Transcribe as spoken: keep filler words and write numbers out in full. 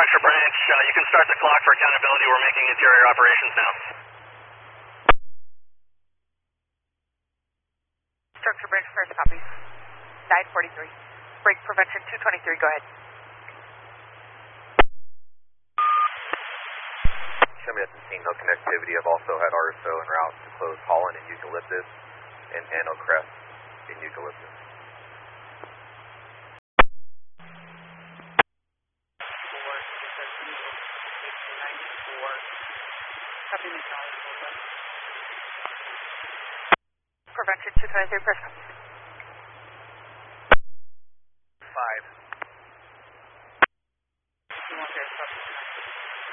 Structure Branch, uh, you can start the clock for accountability. We're making interior operations now. Structure Branch, first copy. nine forty-three. Break prevention two twenty-three, go ahead. Show me at the scene, no connectivity. I've also had R S O en route to close Holland and Eucalyptus and Anno Crest in Eucalyptus. Prevention two twenty-three, press copy.